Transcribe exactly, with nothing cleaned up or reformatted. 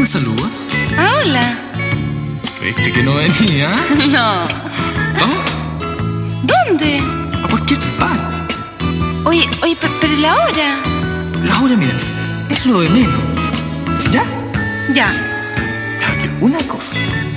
me saluda? Ah, hola. ¿Creíste que no venía? No. ¿Vamos? ¿Dónde? ¿A cualquier parte? Oye, oye, pe- pero ¿y la hora? La hora, miras, es lo de menos. ¿Ya? Ya. Claro que una cosa.